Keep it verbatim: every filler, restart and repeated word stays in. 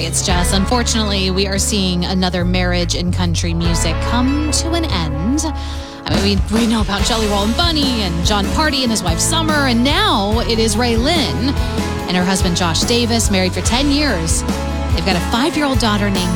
it's Jess. Unfortunately, we are seeing another marriage in country music come to an end. I mean, we, we know about Jelly Roll and Bunny and John Party and his wife Summer, and now it is Ray Lynn and her husband Josh Davis, married for ten years. They've got a five-year-old daughter named